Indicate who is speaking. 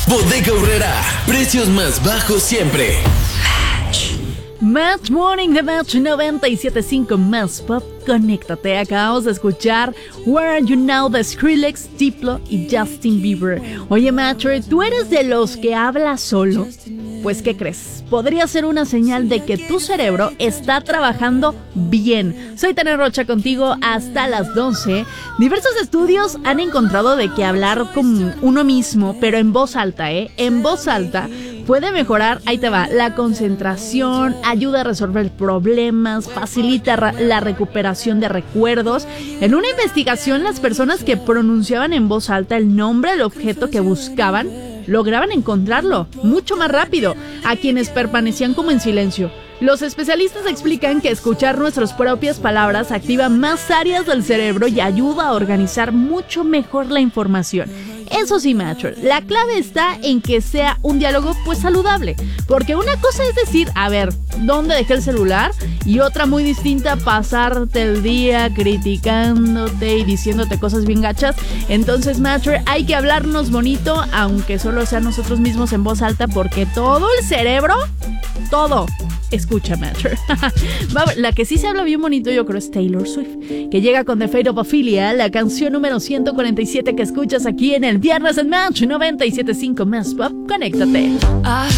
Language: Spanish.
Speaker 1: Bodega Aurrera, precios más bajos siempre.
Speaker 2: Match Morning de Match 97.5 Más Pop. Conéctate, acabamos de escuchar Where Are You Now de Skrillex, Diplo y Justin Bieber. Oye, Match, ¿tú eres de los que habla solo? Pues, ¿qué crees? Podría ser una señal de que tu cerebro está trabajando bien. Soy Tania Rocha contigo hasta las 12. Diversos estudios han encontrado de que hablar con uno mismo, pero en voz alta, en voz alta, puede mejorar, ahí te va, la concentración, ayuda a resolver problemas, facilita la recuperación de recuerdos. En una investigación, las personas que pronunciaban en voz alta el nombre del objeto que buscaban, lograban encontrarlo mucho más rápido a quienes permanecían como en silencio. Los especialistas explican que escuchar nuestras propias palabras activa más áreas del cerebro y ayuda a organizar mucho mejor la información. Eso sí, macho, la clave está en que sea un diálogo pues saludable, porque una cosa es decir, a ver, ¿dónde dejé el celular? Y otra muy distinta, pasarte el día criticándote y diciéndote cosas bien gachas. Entonces, macho, hay que hablarnos bonito, aunque solo sea nosotros mismos en voz alta, porque todo el cerebro, todo escucha, macho. La que sí se habla bien bonito, yo creo, es Taylor Swift, que llega con The Fate of Ophelia, la canción número 147 que escuchas aquí en el Viernes en Match 97.5 Más Pop. Conéctate.